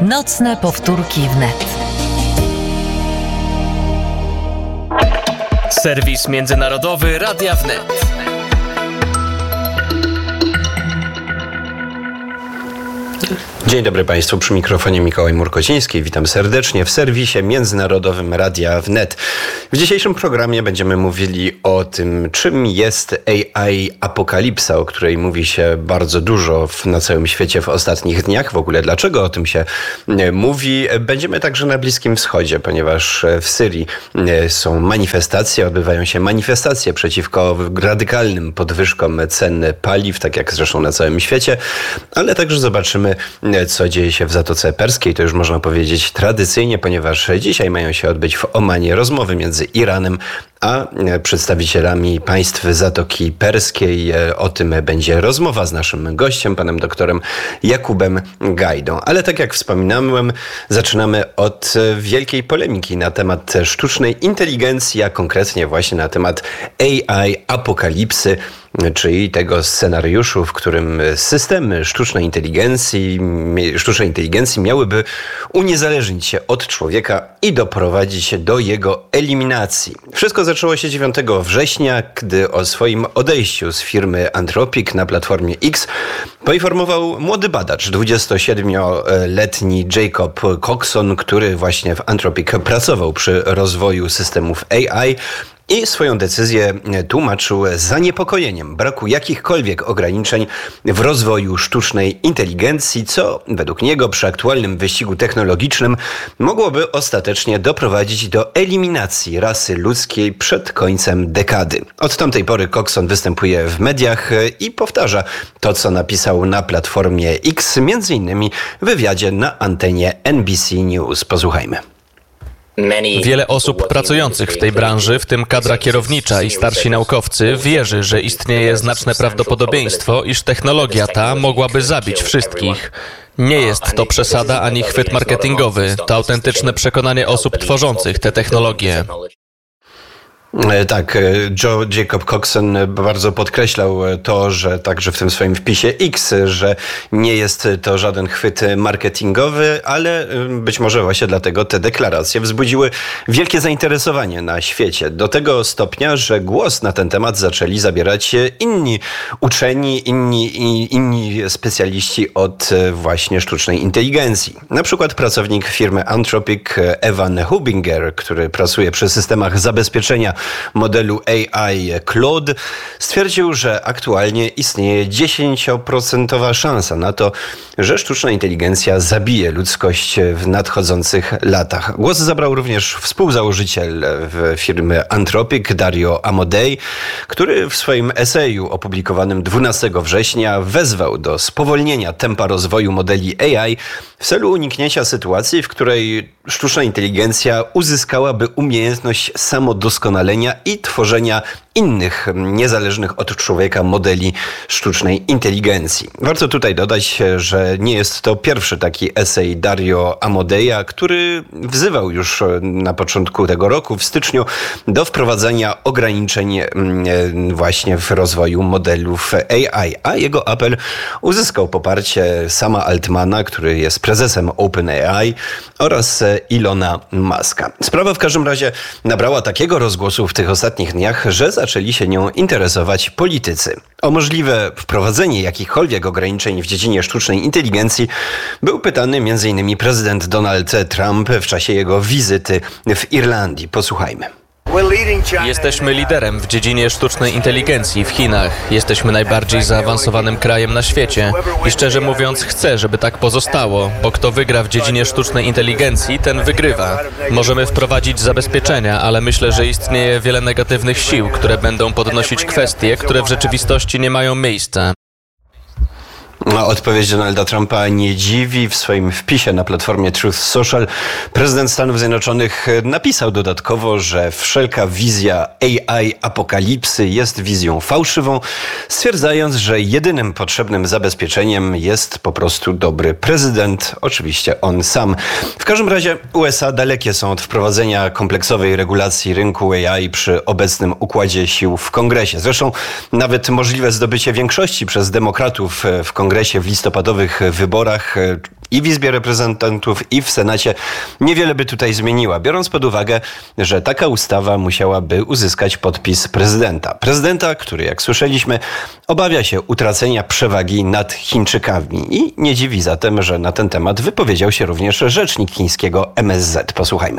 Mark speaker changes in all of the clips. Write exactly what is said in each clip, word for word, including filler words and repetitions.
Speaker 1: Nocne powtórki wnet.
Speaker 2: Serwis międzynarodowy Radia Wnet.
Speaker 3: Dzień dobry Państwu, przy mikrofonie Mikołaj Murkociński. Witam serdecznie w serwisie międzynarodowym Radia Wnet. W dzisiejszym programie będziemy mówili o tym, czym jest A I apokalipsa, o której mówi się bardzo dużo w, na całym świecie w ostatnich dniach. W ogóle dlaczego o tym się mówi? Będziemy także na Bliskim Wschodzie, ponieważ w Syrii są manifestacje, odbywają się manifestacje przeciwko radykalnym podwyżkom cen paliw, tak jak zresztą na całym świecie, ale także zobaczymy, co dzieje się w Zatoce Perskiej. To już można powiedzieć tradycyjnie, ponieważ dzisiaj mają się odbyć w Omanie rozmowy między Iranem a przedstawicielami państw Zatoki Perskiej. O tym będzie rozmowa z naszym gościem, panem doktorem Jakubem Gajdą. Ale tak jak wspominałem, zaczynamy od wielkiej polemiki na temat sztucznej inteligencji, a konkretnie właśnie na temat A I apokalipsy, czyli tego scenariuszu, w którym systemy sztucznej inteligencji, sztucznej inteligencji miałyby uniezależnić się od człowieka i doprowadzić do jego eliminacji. Wszystko zaczęło się dziewiątego września, gdy o swoim odejściu z firmy Anthropic na platformie X poinformował młody badacz, dwudziestosiedmioletni Jacob Coxon, który właśnie w Anthropic pracował przy rozwoju systemów A I, i swoją decyzję tłumaczył zaniepokojeniem braku jakichkolwiek ograniczeń w rozwoju sztucznej inteligencji, co według niego przy aktualnym wyścigu technologicznym mogłoby ostatecznie doprowadzić do eliminacji rasy ludzkiej przed końcem dekady. Od tamtej pory Coxon występuje w mediach i powtarza to, co napisał na platformie X, między innymi w wywiadzie na antenie N B C News. Posłuchajmy.
Speaker 2: Wiele osób pracujących w tej branży, w tym kadra kierownicza i starsi naukowcy, wierzy, że istnieje znaczne prawdopodobieństwo, iż technologia ta mogłaby zabić wszystkich. Nie jest to przesada ani chwyt marketingowy, to autentyczne przekonanie osób tworzących te technologie.
Speaker 3: Tak, Joe Jacob Coxon bardzo podkreślał to, że także w tym swoim wpisie X, że nie jest to żaden chwyt marketingowy, ale być może właśnie dlatego te deklaracje wzbudziły wielkie zainteresowanie na świecie. Do tego stopnia, że głos na ten temat zaczęli zabierać inni uczeni, inni, inni specjaliści od właśnie sztucznej inteligencji. Na przykład pracownik firmy Anthropic Evan Hubinger, który pracuje przy systemach zabezpieczenia modelu A I Claude, stwierdził, że aktualnie istnieje dziesięcioprocentowa szansa na to, że sztuczna inteligencja zabije ludzkość w nadchodzących latach. Głos zabrał również współzałożyciel firmy Anthropic, Dario Amodei, który w swoim eseju opublikowanym dwunastego września wezwał do spowolnienia tempa rozwoju modeli A I w celu uniknięcia sytuacji, w której sztuczna inteligencja uzyskałaby umiejętność samodoskonalenia i tworzenia innych, niezależnych od człowieka modeli sztucznej inteligencji. Warto tutaj dodać, że nie jest to pierwszy taki esej Dario Amodeia, który wzywał już na początku tego roku, w styczniu, do wprowadzenia ograniczeń właśnie w rozwoju modelów A I, a jego apel uzyskał poparcie Sama Altmana, który jest prezesem OpenAI, oraz Ilona Muska. Sprawa w każdym razie nabrała takiego rozgłosu w tych ostatnich dniach, że zaczęli się nią interesować politycy. O możliwe wprowadzenie jakichkolwiek ograniczeń w dziedzinie sztucznej inteligencji był pytany między innymi prezydent Donald Trump w czasie jego wizyty w Irlandii. Posłuchajmy.
Speaker 2: Jesteśmy liderem w dziedzinie sztucznej inteligencji w Chinach. Jesteśmy najbardziej zaawansowanym krajem na świecie. I szczerze mówiąc chcę, żeby tak pozostało, bo kto wygra w dziedzinie sztucznej inteligencji, ten wygrywa. Możemy wprowadzić zabezpieczenia, ale myślę, że istnieje wiele negatywnych sił, które będą podnosić kwestie, które w rzeczywistości nie mają miejsca.
Speaker 3: Odpowiedź Donalda Trumpa nie dziwi. W swoim wpisie na platformie Truth Social prezydent Stanów Zjednoczonych napisał dodatkowo, że wszelka wizja A I apokalipsy jest wizją fałszywą, stwierdzając, że jedynym potrzebnym zabezpieczeniem jest po prostu dobry prezydent, oczywiście on sam. W każdym razie U S A dalekie są od wprowadzenia kompleksowej regulacji rynku A I przy obecnym układzie sił w Kongresie. Zresztą nawet możliwe zdobycie większości przez demokratów w Kongresie w listopadowych wyborach i w Izbie Reprezentantów, i w Senacie niewiele by tutaj zmieniła, biorąc pod uwagę, że taka ustawa musiałaby uzyskać podpis prezydenta. Prezydenta, który, jak słyszeliśmy, obawia się utracenia przewagi nad Chińczykami i nie dziwi zatem, że na ten temat wypowiedział się również rzecznik chińskiego M S Z. Posłuchajmy.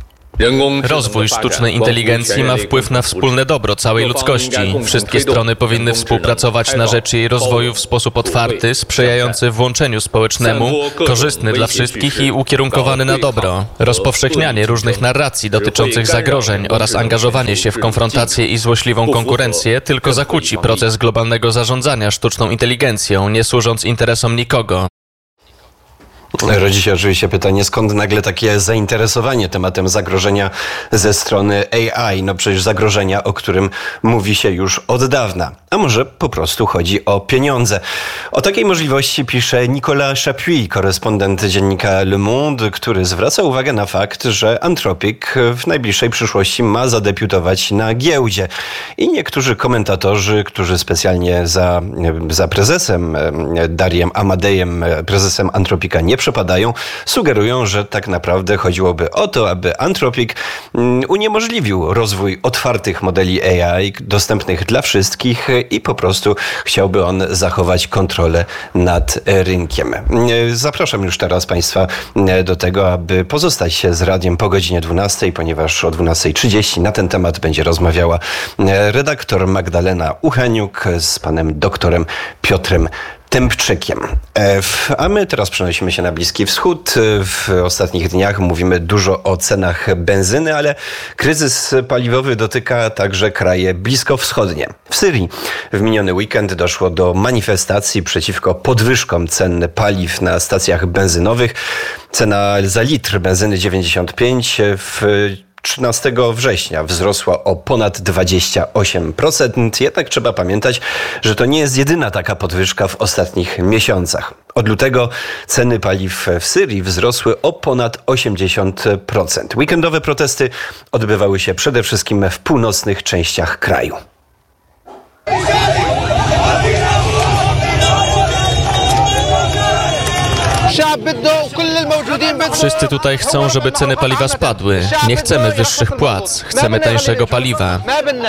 Speaker 2: Rozwój sztucznej inteligencji ma wpływ na wspólne dobro całej ludzkości. Wszystkie strony powinny współpracować na rzecz jej rozwoju w sposób otwarty, sprzyjający włączeniu społecznemu, korzystny dla wszystkich i ukierunkowany na dobro. Rozpowszechnianie różnych narracji dotyczących zagrożeń oraz angażowanie się w konfrontację i złośliwą konkurencję tylko zakłóci proces globalnego zarządzania sztuczną inteligencją, nie służąc interesom nikogo.
Speaker 3: Rodzi się oczywiście pytanie, skąd nagle takie zainteresowanie tematem zagrożenia ze strony A I? No przecież zagrożenia, o którym mówi się już od dawna. A może po prostu chodzi o pieniądze? O takiej możliwości pisze Nicolas Chapuis, korespondent dziennika Le Monde, który zwraca uwagę na fakt, że Anthropic w najbliższej przyszłości ma zadebiutować na giełdzie. I niektórzy komentatorzy, którzy specjalnie za, za prezesem Dariem Amadejem, prezesem Anthropica nie przepadają, sugerują, że tak naprawdę chodziłoby o to, aby Anthropic uniemożliwił rozwój otwartych modeli A I dostępnych dla wszystkich i po prostu chciałby on zachować kontrolę nad rynkiem. Zapraszam już teraz Państwa do tego, aby pozostać się z radiem po godzinie dwunastej, ponieważ o dwunasta trzydzieści na ten temat będzie rozmawiała redaktor Magdalena Ucheniuk z panem doktorem Piotrem Tępczykiem. A my teraz przenosimy się na Bliski Wschód. W ostatnich dniach mówimy dużo o cenach benzyny, ale kryzys paliwowy dotyka także kraje bliskowschodnie. W Syrii w miniony weekend doszło do manifestacji przeciwko podwyżkom cen paliw na stacjach benzynowych. Cena za litr benzyny dziewięćdziesiąt pięć w trzynastego września wzrosła o ponad dwadzieścia osiem procent. Jednak trzeba pamiętać, że to nie jest jedyna taka podwyżka w ostatnich miesiącach. Od lutego ceny paliw w Syrii wzrosły o ponad osiemdziesiąt procent. Weekendowe protesty odbywały się przede wszystkim w północnych częściach kraju.
Speaker 2: Wszyscy tutaj chcą, żeby ceny paliwa spadły. Nie chcemy wyższych płac, chcemy tańszego paliwa.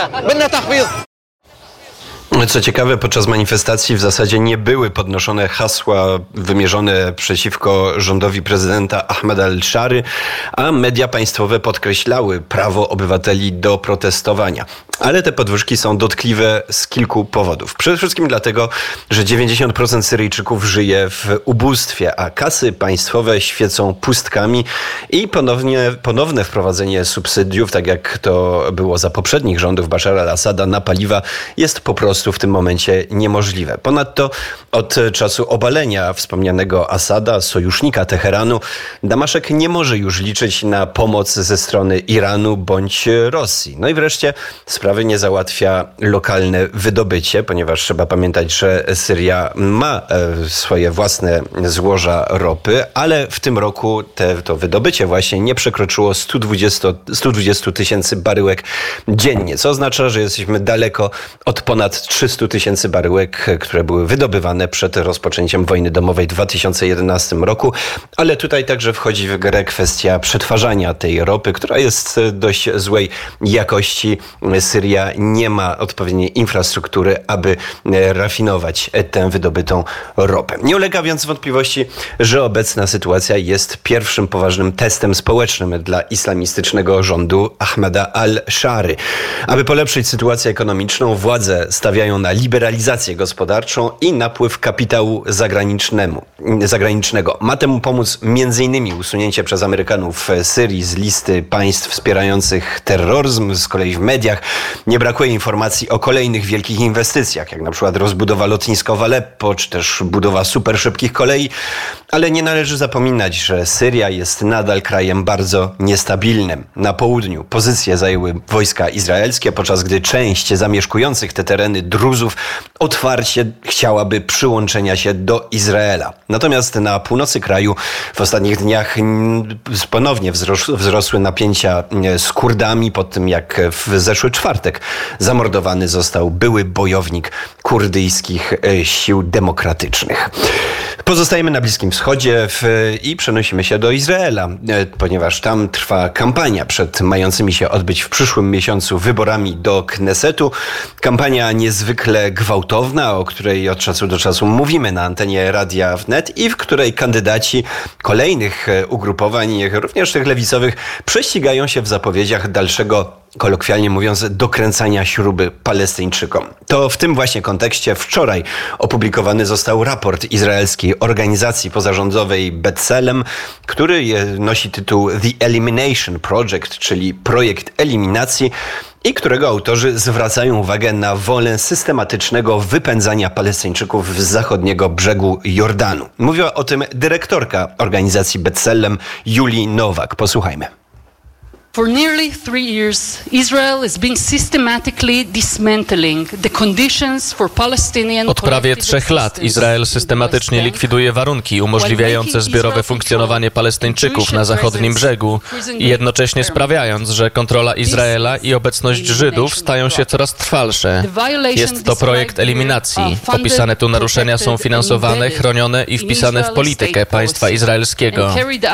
Speaker 3: Co ciekawe, podczas manifestacji w zasadzie nie były podnoszone hasła wymierzone przeciwko rządowi prezydenta Ahmeda al-Shary, a media państwowe podkreślały prawo obywateli do protestowania. Ale te podwyżki są dotkliwe z kilku powodów. Przede wszystkim dlatego, że dziewięćdziesiąt procent Syryjczyków żyje w ubóstwie, a kasy państwowe świecą pustkami i ponownie, ponowne wprowadzenie subsydiów, tak jak to było za poprzednich rządów Bashara al-Assada, na paliwa jest po prostu w tym momencie niemożliwe. Ponadto od czasu obalenia wspomnianego Asada, sojusznika Teheranu, Damaszek nie może już liczyć na pomoc ze strony Iranu bądź Rosji. No i wreszcie sprawy nie załatwia lokalne wydobycie, ponieważ trzeba pamiętać, że Syria ma swoje własne złoża ropy, ale w tym roku te, to wydobycie właśnie nie przekroczyło stu dwudziestu tysięcy baryłek dziennie, co oznacza, że jesteśmy daleko od ponad trzystu tysięcy baryłek, które były wydobywane przed rozpoczęciem wojny domowej w dwa tysiące jedenastym roku, ale tutaj także wchodzi w grę kwestia przetwarzania tej ropy, która jest dość złej jakości. Syria nie ma odpowiedniej infrastruktury, aby rafinować tę wydobytą ropę. Nie ulega więc wątpliwości, że obecna sytuacja jest pierwszym poważnym testem społecznym dla islamistycznego rządu Ahmeda al-Shary. Aby polepszyć sytuację ekonomiczną, władze stawiają na liberalizację gospodarczą i napływ kapitału zagranicznego. Ma temu pomóc między innymi usunięcie przez Amerykanów Syrii z listy państw wspierających terroryzm. Z kolei w mediach nie brakuje informacji o kolejnych wielkich inwestycjach, jak na przykład rozbudowa lotniska w Aleppo, czy też budowa superszybkich kolei. Ale nie należy zapominać, że Syria jest nadal krajem bardzo niestabilnym. Na południu pozycje zajęły wojska izraelskie, podczas gdy część zamieszkujących te tereny Druzów otwarcie chciałaby przyłączenia się do Izraela. Natomiast na północy kraju w ostatnich dniach ponownie wzrosły napięcia z Kurdami po tym, jak w zeszły czwartek zamordowany został były bojownik kurdyjskich sił demokratycznych. Pozostajemy na Bliskim Wschodzie w, i przenosimy się do Izraela, ponieważ tam trwa kampania przed mającymi się odbyć w przyszłym miesiącu wyborami do Knesetu. Kampania niezwykle gwałtowna, o której od czasu do czasu mówimy na antenie Radia Wnet i w której kandydaci kolejnych ugrupowań, również tych lewicowych, prześcigają się w zapowiedziach dalszego, kolokwialnie mówiąc, dokręcania śruby Palestyńczykom. To w tym właśnie kontekście wczoraj opublikowany został raport izraelskiej organizacji pozarządowej B'Tselem, który nosi tytuł The Elimination Project, czyli projekt eliminacji, i którego autorzy zwracają uwagę na wolę systematycznego wypędzania Palestyńczyków z zachodniego brzegu Jordanu. Mówiła o tym dyrektorka organizacji B'Tselem Julie Nowak. Posłuchajmy.
Speaker 4: For nearly three years, Israel has been systematically dismantling the conditions for Palestinian.
Speaker 2: Od prawie trzech lat Izrael systematycznie likwiduje warunki umożliwiające zbiorowe funkcjonowanie Palestyńczyków na zachodnim brzegu i jednocześnie sprawiając, że kontrola Izraela i obecność Żydów stają się coraz trwalsze. Jest to projekt eliminacji. Opisane tu naruszenia są finansowane, chronione i wpisane w politykę państwa izraelskiego.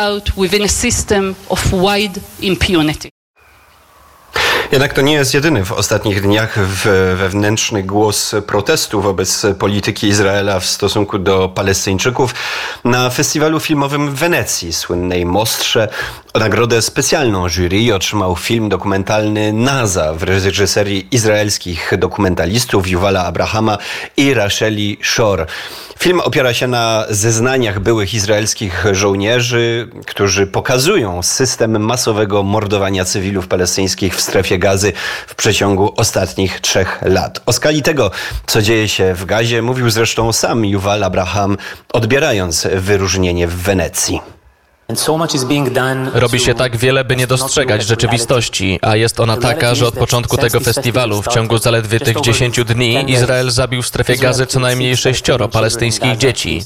Speaker 3: Jednak to nie jest jedyny w ostatnich dniach wewnętrzny głos protestu wobec polityki Izraela w stosunku do Palestyńczyków. Na festiwalu filmowym w Wenecji, słynnej Mostrze, nagrodę specjalną jury otrzymał film dokumentalny Naza w reżyserii izraelskich dokumentalistów Yuvala Abrahama i Racheli Shor. Film opiera się na zeznaniach byłych izraelskich żołnierzy, którzy pokazują system masowego mordowania cywilów palestyńskich w strefie Gazy w przeciągu ostatnich trzech lat. O skali tego, co dzieje się w Gazie, mówił zresztą sam Yuval Abraham, odbierając wyróżnienie w Wenecji.
Speaker 2: Robi się tak wiele, by nie dostrzegać rzeczywistości, a jest ona taka, że od początku tego festiwalu, w ciągu zaledwie tych dziesięciu dni, Izrael zabił w strefie Gazy co najmniej sześcioro palestyńskich dzieci.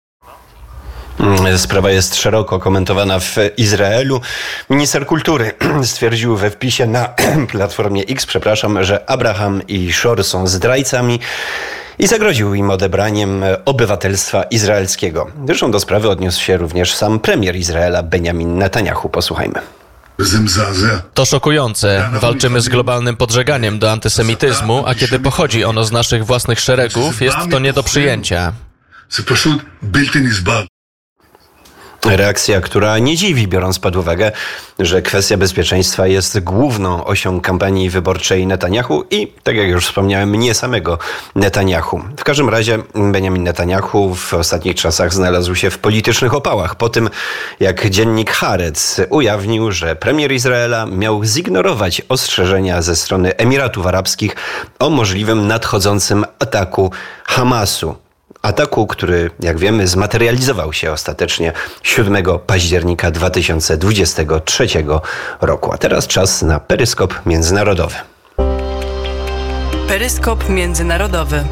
Speaker 3: Sprawa jest szeroko komentowana w Izraelu. Minister kultury stwierdził we wpisie na Platformie X, przepraszam, że Abraham i Shor są zdrajcami i zagroził im odebraniem obywatelstwa izraelskiego. Zresztą do sprawy odniósł się również sam premier Izraela Benjamin Netanyahu. Posłuchajmy.
Speaker 2: To szokujące. Walczymy z globalnym podżeganiem do antysemityzmu, a kiedy pochodzi ono z naszych własnych szeregów, jest to nie do przyjęcia.
Speaker 3: Reakcja, która nie dziwi, biorąc pod uwagę, że kwestia bezpieczeństwa jest główną osią kampanii wyborczej Netanyahu i, tak jak już wspomniałem, nie samego Netanyahu. W każdym razie Benjamin Netanyahu w ostatnich czasach znalazł się w politycznych opałach po tym, jak dziennik Haaretz ujawnił, że premier Izraela miał zignorować ostrzeżenia ze strony Emiratów Arabskich o możliwym nadchodzącym ataku Hamasu. Ataku, który, jak wiemy, zmaterializował się ostatecznie siódmego października dwa tysiące dwudziestego trzeciego roku. A teraz czas na peryskop międzynarodowy.
Speaker 1: Peryskop międzynarodowy.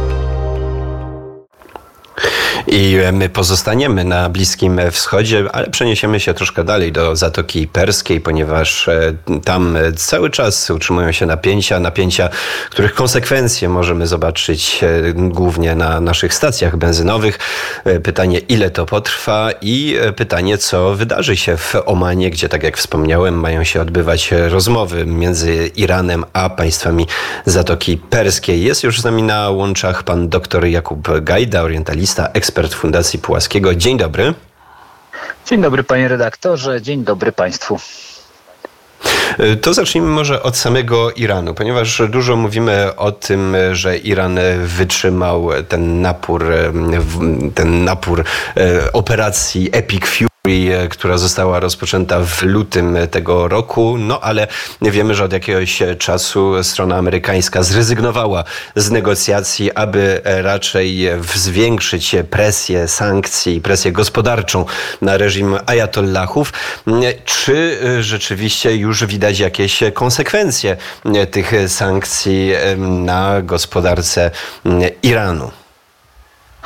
Speaker 3: I my pozostaniemy na Bliskim Wschodzie, ale przeniesiemy się troszkę dalej do Zatoki Perskiej, ponieważ tam cały czas utrzymują się napięcia, napięcia, których konsekwencje możemy zobaczyć głównie na naszych stacjach benzynowych. Pytanie, ile to potrwa i pytanie, co wydarzy się w Omanie, gdzie, tak jak wspomniałem, mają się odbywać rozmowy między Iranem a państwami Zatoki Perskiej. Jest już z nami na łączach pan dr Jakub Gajda, orientalista, ekspert Fundacji Pułaskiego. Dzień dobry.
Speaker 5: Dzień dobry panie redaktorze, dzień dobry państwu.
Speaker 3: To zacznijmy może od samego Iranu, ponieważ dużo mówimy o tym, że Iran wytrzymał ten napór, ten napór operacji Epic Fury, która została rozpoczęta w lutym tego roku, no ale wiemy, że od jakiegoś czasu strona amerykańska zrezygnowała z negocjacji, aby raczej zwiększyć presję sankcji, presję gospodarczą na reżim ajatollahów. Czy rzeczywiście już widać jakieś konsekwencje tych sankcji na gospodarce Iranu?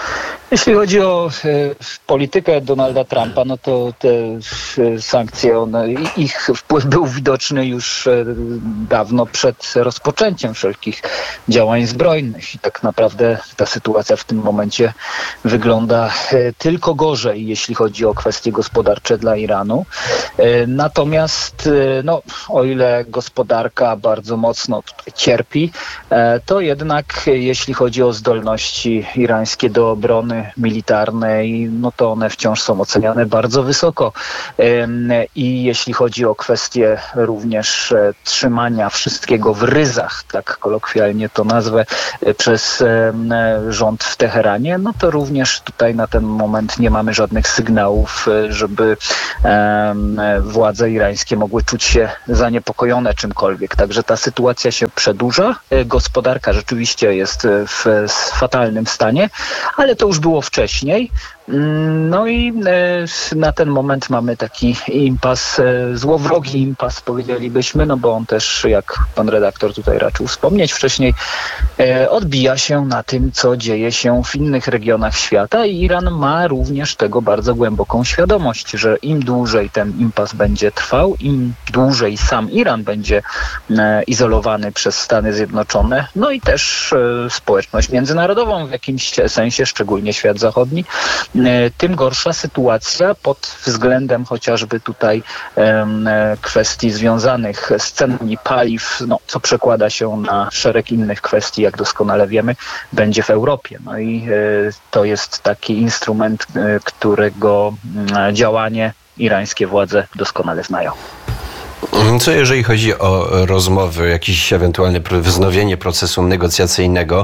Speaker 5: Jeśli chodzi o e, politykę Donalda Trumpa, no to te e, sankcje, one, ich wpływ był widoczny już e, dawno przed rozpoczęciem wszelkich działań zbrojnych i tak naprawdę ta sytuacja w tym momencie wygląda e, tylko gorzej, jeśli chodzi o kwestie gospodarcze dla Iranu. E, natomiast e, no, o ile gospodarka bardzo mocno tutaj cierpi, e, to jednak e, jeśli chodzi o zdolności irańskie do obrony militarnej, no to one wciąż są oceniane bardzo wysoko. I jeśli chodzi o kwestię również trzymania wszystkiego w ryzach, tak kolokwialnie to nazwę, przez rząd w Teheranie, no to również tutaj na ten moment nie mamy żadnych sygnałów, żeby władze irańskie mogły czuć się zaniepokojone czymkolwiek. Także ta sytuacja się przedłuża. Gospodarka rzeczywiście jest w fatalnym stanie, ale to już było wcześniej. No i na ten moment mamy taki impas, złowrogi impas powiedzielibyśmy, no bo on też, jak pan redaktor tutaj raczył wspomnieć wcześniej, odbija się na tym, co dzieje się w innych regionach świata i Iran ma również tego bardzo głęboką świadomość, że im dłużej ten impas będzie trwał, im dłużej sam Iran będzie izolowany przez Stany Zjednoczone, no i też społeczność międzynarodową w jakimś sensie, szczególnie świat zachodni, tym gorsza sytuacja pod względem chociażby tutaj um, kwestii związanych z cenami paliw, no, co przekłada się na szereg innych kwestii, jak doskonale wiemy, będzie w Europie. No i e, to jest taki instrument, e, którego e, działanie irańskie władze doskonale znają.
Speaker 3: Co jeżeli chodzi o rozmowy, jakiś ewentualne wznowienie procesu negocjacyjnego?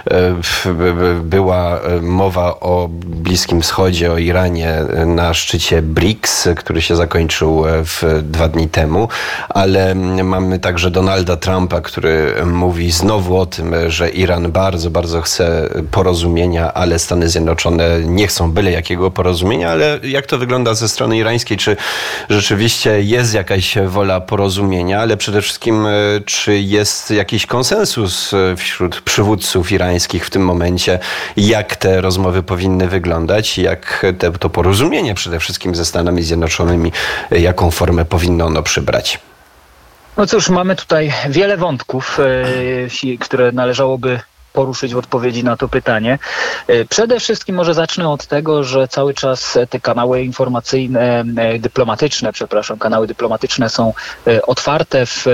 Speaker 3: Była mowa o Bliskim Wschodzie, o Iranie na szczycie B R I C S, który się zakończył w dwa dni temu, ale mamy także Donalda Trumpa, który mówi znowu o tym, że Iran bardzo, bardzo chce porozumienia, ale Stany Zjednoczone nie chcą byle jakiego porozumienia, ale jak to wygląda ze strony irańskiej? Czy rzeczywiście jest jakaś wola porozumienia, ale przede wszystkim czy jest jakiś konsensus wśród przywódców irańskich w tym momencie, jak te rozmowy powinny wyglądać, jak te, to porozumienie przede wszystkim ze Stanami Zjednoczonymi, jaką formę powinno ono przybrać?
Speaker 5: No cóż, mamy tutaj wiele wątków, yy, które należałoby poruszyć w odpowiedzi na to pytanie. Przede wszystkim może zacznę od tego, że cały czas te kanały informacyjne, dyplomatyczne, przepraszam, kanały dyplomatyczne są otwarte, w,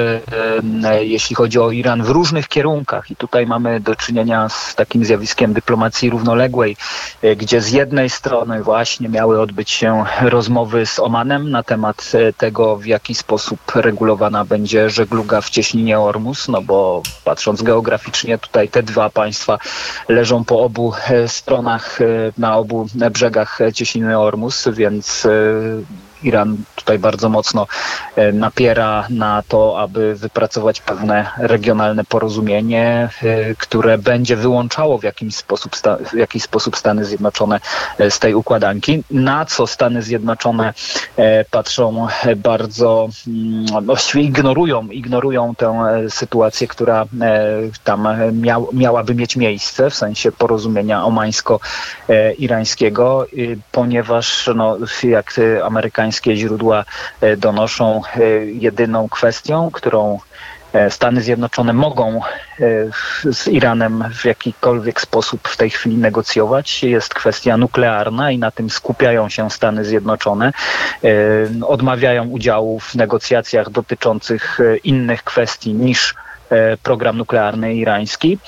Speaker 5: jeśli chodzi o Iran, w różnych kierunkach. I tutaj mamy do czynienia z takim zjawiskiem dyplomacji równoległej, gdzie z jednej strony właśnie miały odbyć się rozmowy z Omanem na temat tego, w jaki sposób regulowana będzie żegluga w cieśninie Ormus, no bo patrząc geograficznie tutaj te dwa państwa leżą po obu stronach, na obu brzegach cieśniny Ormus, więc Iran tutaj bardzo mocno napiera na to, aby wypracować pewne regionalne porozumienie, które będzie wyłączało w jakiś sposób, w jakiś sposób Stany Zjednoczone z tej układanki, na co Stany Zjednoczone patrzą bardzo, właściwie ignorują, ignorują tę sytuację, która tam miał, miałaby mieć miejsce, w sensie porozumienia omańsko-irańskiego, ponieważ no, jak Amerykanie źródła donoszą, jedyną kwestią, którą Stany Zjednoczone mogą z Iranem w jakikolwiek sposób w tej chwili negocjować, jest kwestia nuklearna i na tym skupiają się Stany Zjednoczone. Odmawiają udziału w negocjacjach dotyczących innych kwestii niż program nuklearny irański.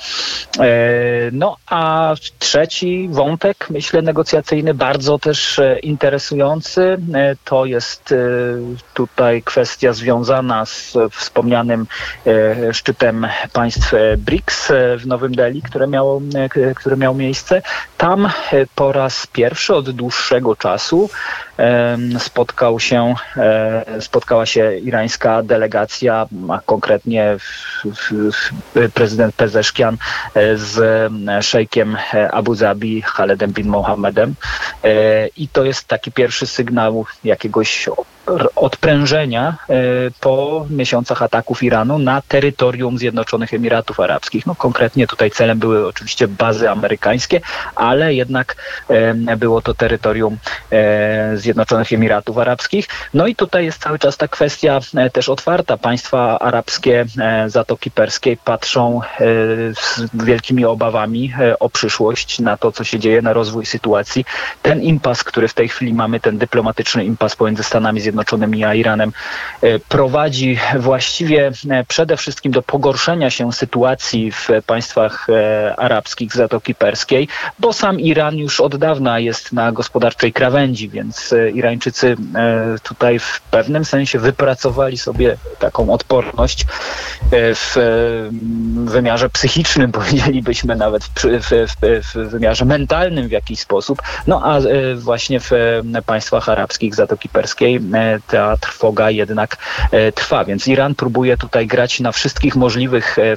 Speaker 5: No a trzeci wątek, myślę, negocjacyjny, bardzo też interesujący, to jest tutaj kwestia związana z wspomnianym szczytem państw B R I C S w Nowym Delhi, które miało, które miało miejsce. Tam po raz pierwszy od dłuższego czasu spotkał się, spotkała się irańska delegacja, a konkretnie prezydent Pezeszkian z szejkiem Abu Zabi, Khaledem bin Mohammedem. I to jest taki pierwszy sygnał jakiegoś odprężenia po miesiącach ataków Iranu na terytorium Zjednoczonych Emiratów Arabskich. No, konkretnie tutaj celem były oczywiście bazy amerykańskie, ale jednak było to terytorium Zjednoczonych Emiratów Arabskich. No i tutaj jest cały czas ta kwestia też otwarta. Państwa arabskie Zatoki Perskiej patrzą z wielkimi obawami o przyszłość, na to, co się dzieje, na rozwój sytuacji. Ten impas, który w tej chwili mamy, ten dyplomatyczny impas pomiędzy Stanami Zjednoczonymi a Iranem, prowadzi właściwie przede wszystkim do pogorszenia się sytuacji w państwach arabskich Zatoki Perskiej, bo sam Iran już od dawna jest na gospodarczej krawędzi, więc Irańczycy tutaj w pewnym sensie wypracowali sobie taką odporność w wymiarze psychicznym, powiedzielibyśmy nawet w, w, w, w wymiarze mentalnym w jakiś sposób. No a właśnie w państwach arabskich Zatoki Perskiej ta trwoga jednak trwa, więc Iran próbuje tutaj grać na wszystkich możliwych